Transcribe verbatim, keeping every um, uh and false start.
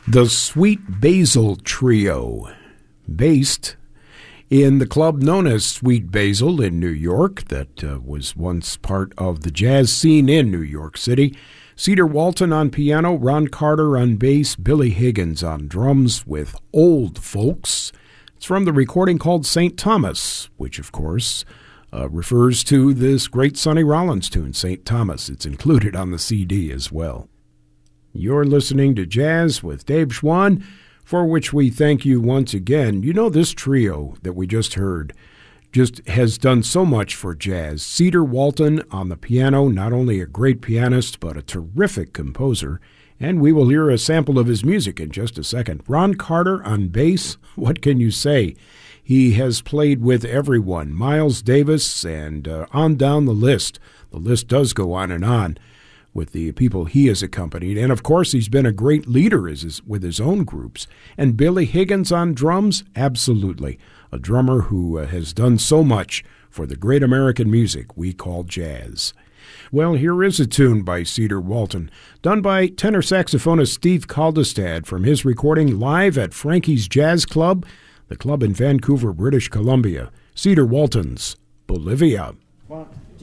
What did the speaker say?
The Sweet Basil Trio, based in the club known as Sweet Basil in New York, that uh, was once part of the jazz scene in New York City. Cedar Walton on piano, Ron Carter on bass, Billy Higgins on drums with Old Folks. It's from the recording called Saint Thomas, which, of course, uh, refers to this great Sonny Rollins tune, Saint Thomas. It's included on the C D as well. You're listening to Jazz with Dave Schwann, for which we thank you once again. You know, this trio that we just heard just has done so much for jazz. Cedar Walton on the piano, not only a great pianist, but a terrific composer. And we will hear a sample of his music in just a second. Ron Carter on bass, what can you say? He has played with everyone, Miles Davis, and uh, on down the list. The list does go on and on with the people he has accompanied. And, of course, he's been a great leader as his, with his own groups. And Billy Higgins on drums, absolutely. A drummer who uh, has done so much for the great American music we call jazz. Well, here is a tune by Cedar Walton, done by tenor saxophonist Steve Kaldestad from his recording live at Frankie's Jazz Club, the club in Vancouver, British Columbia. Cedar Walton's Bolivia. One.